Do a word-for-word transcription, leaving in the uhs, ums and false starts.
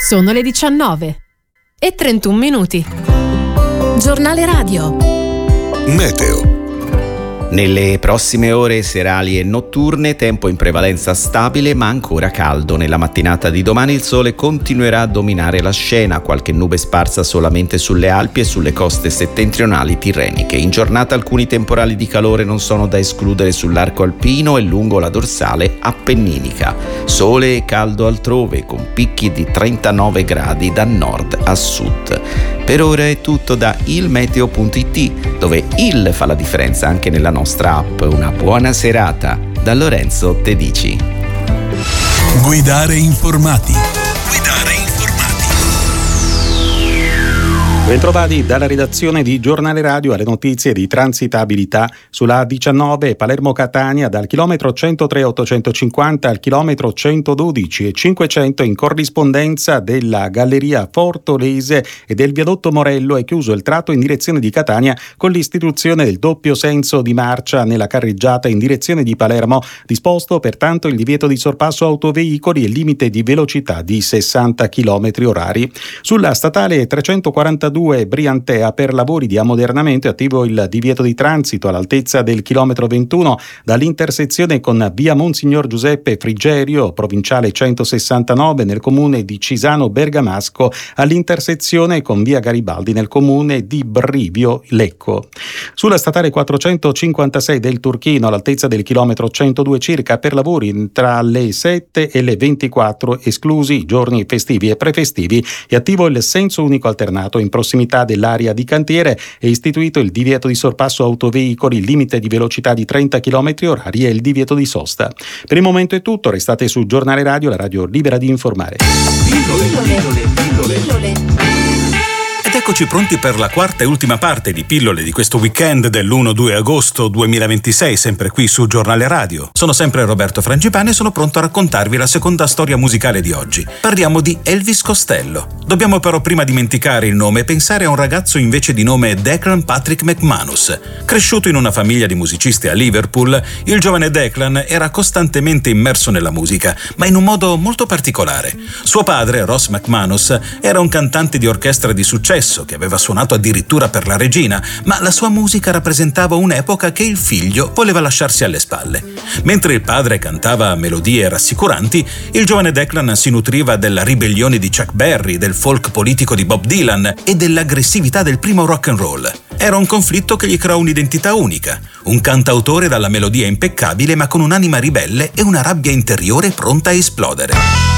Sono le diciannove e trentuno minuti. Giornale radio. Meteo. Nelle prossime ore serali e notturne, tempo in prevalenza stabile ma ancora caldo. Nella mattinata di domani il sole continuerà a dominare la scena, qualche nube sparsa solamente sulle Alpi e sulle coste settentrionali tirreniche. In giornata alcuni temporali di calore non sono da escludere sull'arco alpino e lungo la dorsale appenninica. Sole e caldo altrove, con picchi di trentanove gradi da nord a sud. Per ora è tutto da ilmeteo punto it, dove il fa la differenza anche nella nostra app. Una buona serata da Lorenzo Tedici. Guidare informati. Guidare informati. Bentrovati dalla redazione di Giornale Radio alle notizie di transitabilità sulla A diciannove Palermo-Catania dal chilometro centotré ottocentocinquanta al chilometro centododici e cinquecento in corrispondenza della galleria Fortolese e del viadotto Morello. È chiuso il tratto in direzione di Catania con l'istituzione del doppio senso di marcia nella carreggiata in direzione di Palermo. Disposto pertanto il divieto di sorpasso autoveicoli e limite di velocità di sessanta chilometri orari. Sulla statale trecentoquarantadue Briantea per lavori di ammodernamento è attivo il divieto di transito all'altezza del chilometro ventuno dall'intersezione con via Monsignor Giuseppe Frigerio, provinciale centosessantanove nel comune di Cisano Bergamasco, all'intersezione con via Garibaldi nel comune di Brivio Lecco. Sulla statale quattrocentocinquantasei del Turchino all'altezza del chilometro centodue circa per lavori tra le sette e le ventiquattro, esclusi i giorni festivi e prefestivi, è attivo il senso unico alternato in prossimità dell'area di cantiere. È istituito il divieto di sorpasso autoveicoli, il limite di velocità di trenta chilometri orari e il divieto di sosta. Per il momento è tutto, restate su Giornale Radio, la radio libera di informare. Pillole, pillole, pillole, pillole. Ed eccoci pronti per la quarta e ultima parte di Pillole di questo weekend dell'primo due agosto duemilaventisei, sempre qui su Giornale Radio. Sono sempre Roberto Frangipane e sono pronto a raccontarvi la seconda storia musicale di oggi. Parliamo di Elvis Costello. Dobbiamo però prima dimenticare il nome e pensare a un ragazzo invece di nome Declan Patrick McManus. Cresciuto in una famiglia di musicisti a Liverpool, il giovane Declan era costantemente immerso nella musica, ma in un modo molto particolare. Suo padre, Ross McManus, era un cantante di orchestra di successo che aveva suonato addirittura per la regina, ma la sua musica rappresentava un'epoca che il figlio voleva lasciarsi alle spalle. Mentre il padre cantava melodie rassicuranti, il giovane Declan si nutriva della ribellione di Chuck Berry, del folk politico di Bob Dylan e dell'aggressività del primo rock and roll. Era un conflitto che gli creò un'identità unica, un cantautore dalla melodia impeccabile ma con un'anima ribelle e una rabbia interiore pronta a esplodere.